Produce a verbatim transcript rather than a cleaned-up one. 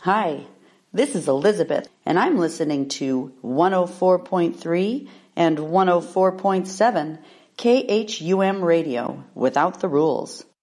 Hi, this is Elizabeth, and I'm listening to one oh four point three and one oh four point seven K H U M Radio, Without the Rules.